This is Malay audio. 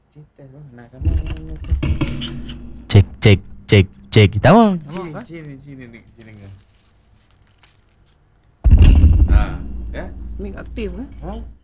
Cerita bang, nak kamu. Cek. Tama. Sini. Ya? Mik aktif kan? Ha?